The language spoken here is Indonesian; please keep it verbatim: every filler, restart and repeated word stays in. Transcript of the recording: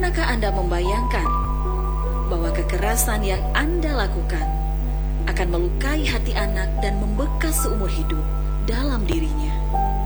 Pernahkah Anda membayangkan bahwa kekerasan yang Anda lakukan akan melukai hati anak dan membekas seumur hidup dalam dirinya?